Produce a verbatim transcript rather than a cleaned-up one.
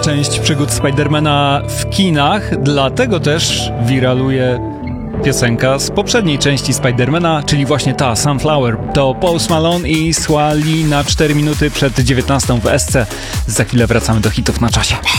część przygód Spidermana w kinach, dlatego też wiraluje piosenka z poprzedniej części Spidermana, czyli właśnie ta, Sunflower. To Post Malone i Swae Lee na cztery minuty przed dziewiętnastą w S C. Za chwilę wracamy do hitów na czasie.